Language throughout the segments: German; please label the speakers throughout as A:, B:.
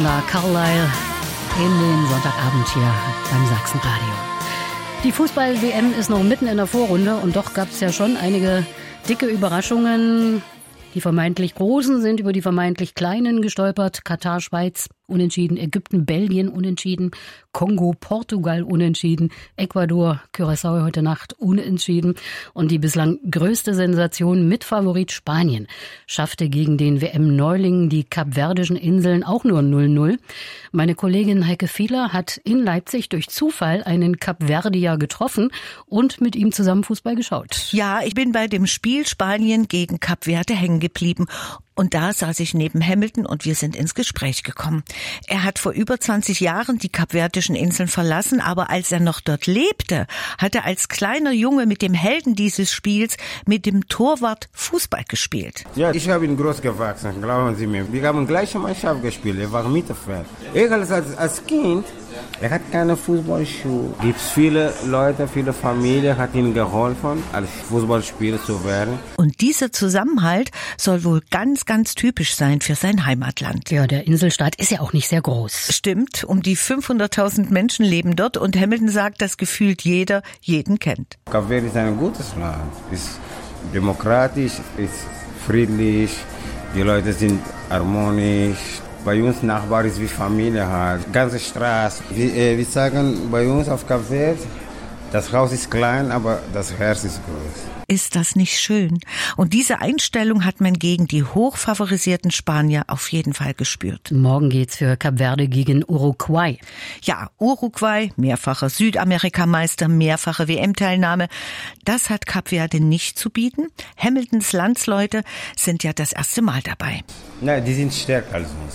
A: Carlisle in den Sonntagabend hier beim Sachsenradio. Die Fußball-WM ist noch mitten in der Vorrunde und doch gab es ja schon einige dicke Überraschungen. Die vermeintlich Großen sind über die vermeintlich Kleinen gestolpert. Katar, Schweiz unentschieden, Ägypten, Belgien unentschieden, Kongo, Portugal unentschieden, Ecuador, Curaçao heute Nacht unentschieden. Und die bislang größte Sensation, Mitfavorit Spanien, schaffte gegen den WM-Neuling die Kapverdischen Inseln auch nur 0-0. Meine Kollegin Heike Fieler hat in Leipzig durch Zufall einen Kapverdier getroffen und mit ihm zusammen Fußball geschaut.
B: Ja, ich bin bei dem Spiel Spanien gegen Kap Verde hängen geblieben. Und da saß ich neben Hamilton und wir sind ins Gespräch gekommen. Er hat vor über 20 Jahren die Kapverdischen Inseln verlassen, aber als er noch dort lebte, hat er als kleiner Junge mit dem Helden dieses Spiels, mit dem Torwart, Fußball gespielt.
C: Ja, ich habe ihn groß gewachsen, glauben Sie mir. Wir haben gleiche Mannschaft gespielt, er war Mittelfeld. Als Kind, er hat keine Fußballschuhe. Es gibt viele Leute, viele Familien, hat ihm geholfen, als Fußballspieler zu werden.
B: Und dieser Zusammenhalt soll wohl ganz typisch sein für sein Heimatland.
A: Ja, der Inselstaat ist ja auch nicht sehr groß.
B: Stimmt, um die 500.000 Menschen leben dort und Hamilton sagt, dass gefühlt jeder jeden kennt.
C: Kap Verde ist ein gutes Land, ist demokratisch, ist friedlich, die Leute sind harmonisch. Bei uns Nachbar ist wie Familie halt, ganze Straße. Wir sagen bei uns auf Kap Verde, das Haus ist klein, aber das Herz ist groß.
B: Ist das nicht schön? Und diese Einstellung hat man gegen die hochfavorisierten Spanier auf jeden Fall gespürt.
A: Morgen geht's für Kap Verde gegen Uruguay.
B: Ja, Uruguay, mehrfacher Südamerikameister, mehrfache WM-Teilnahme. Das hat Kap Verde nicht zu bieten. Hamiltons Landsleute sind ja das erste Mal dabei.
C: Nein, die sind stärker als uns.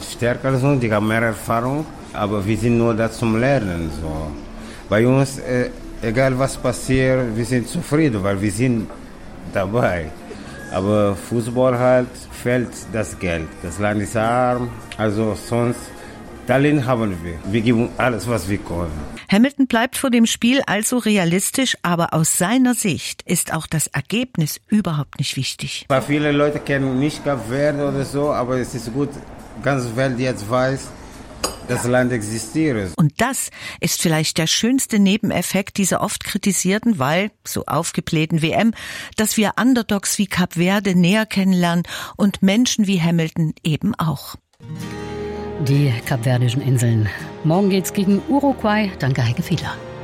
C: Die haben mehr Erfahrung, aber wir sind nur da zum Lernen. So. Bei uns, egal was passiert, wir sind zufrieden, weil wir sind dabei. Aber Fußball halt fehlt das Geld. Das Land ist arm, also sonst Talent haben wir. Wir geben alles, was wir können.
B: Hamilton bleibt vor dem Spiel also realistisch, aber aus seiner Sicht ist auch das Ergebnis überhaupt nicht wichtig.
C: Viele Leute kennen nicht Kap Verde oder so, aber es ist gut, ganz Welt jetzt weiß, das Land existiert.
B: Und das ist vielleicht der schönste Nebeneffekt dieser oft kritisierten, weil so aufgeblähten WM, dass wir Underdogs wie Kap Verde näher kennenlernen und Menschen wie Hamilton eben auch.
A: Die Kapverdischen Inseln. Morgen geht's gegen Uruguay. Danke, Heike Fieler.